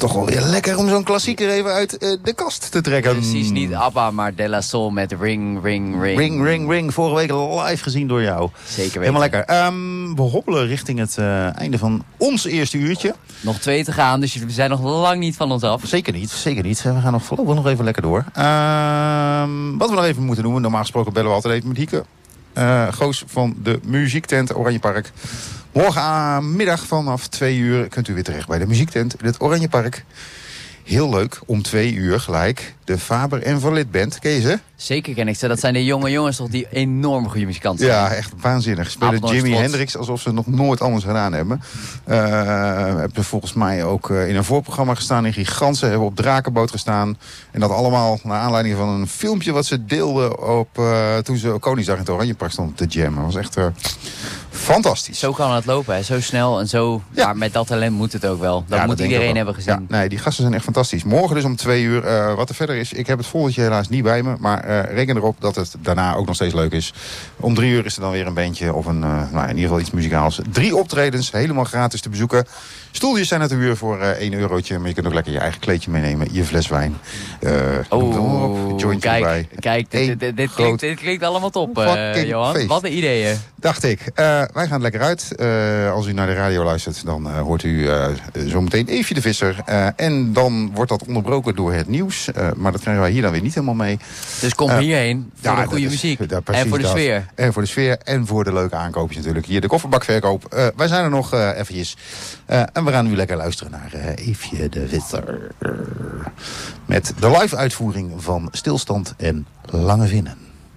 toch wel weer lekker om zo'n klassieker even uit de kast te trekken. Precies, niet ABBA, maar De La Soul met Ring, Ring, Ring. Ring, Ring, Ring. Vorige week live gezien door jou. Zeker weten. Helemaal lekker. We hobbelen richting het einde van ons eerste uurtje. Nog 2 te gaan, dus we zijn nog lang niet van ons af. Zeker niet, zeker niet. We gaan nog voorlopig nog even lekker door. Wat we nog even moeten doen, normaal gesproken bellen we altijd even met Hieke. Goos van de muziektent Oranjepark. Morgenmiddag vanaf 2 uur kunt u weer terecht bij de muziektent in het Oranjepark. Heel leuk, om 2 uur gelijk de Faber en Verlit Band. Ken je ze? Zeker ken ik ze. Dat zijn de jonge jongens toch die enorm goede muzikanten zijn. Ja, echt waanzinnig. Spelen Jimi Hendrix alsof ze nog nooit anders gedaan hebben. Hebben volgens mij ook in een voorprogramma gestaan in Giganten. Hebben op Drakenboot gestaan. En dat allemaal naar aanleiding van een filmpje wat ze deelden toen ze Koningsdag in het Oranjepark stonden te jammen. Dat was echt fantastisch. Zo kan het lopen, hè. Zo snel en zo. Ja. Maar met dat talent moet het ook wel. Dat moet iedereen hebben gezien. Ja, nee, die gasten zijn echt fantastisch. Morgen dus om 2 uur. Wat er verder is, ik heb het volgende helaas niet bij me. Maar reken erop dat het daarna ook nog steeds leuk is. Om 3 uur is er dan weer een bandje of in ieder geval iets muzikaals. 3 optredens, helemaal gratis te bezoeken. Stoeltjes zijn er te huur voor €1. Maar je kunt ook lekker je eigen kleedje meenemen. Je fles wijn. Jointje erbij. Kijk, dit klinkt allemaal top, Johan. Feest. Wat een ideeën. Dacht ik. Wij gaan lekker uit. Als u naar de radio luistert, dan hoort u zometeen Eefje de Visser. En dan wordt dat onderbroken door het nieuws. Maar dat krijgen wij hier dan weer niet helemaal mee. Dus kom hierheen voor de goede muziek. En voor de sfeer. En voor de sfeer en voor de leuke aankoopjes natuurlijk. Hier de kofferbakverkoop. Wij zijn er nog eventjes. En we gaan nu lekker luisteren naar Eefje de Visser. Met de live uitvoering van Stilstand en Lange Vinnen.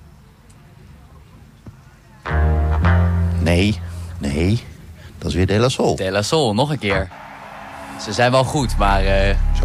Nee, dat is weer De La Soul. De La Soul, nog een keer. Ze zijn wel goed, maar